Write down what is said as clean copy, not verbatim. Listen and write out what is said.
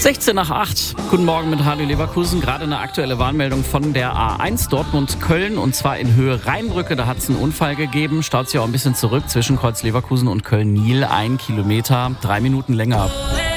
16 nach 8. Guten Morgen mit Radio Leverkusen. Gerade eine aktuelle Warnmeldung von der A1 Dortmund-Köln und zwar in Höhe Rheinbrücke. Da hat es einen Unfall gegeben. Staut sich auch ein bisschen zurück zwischen Kreuz Leverkusen und Köln-Niel. 1 Kilometer, 3 Minuten länger.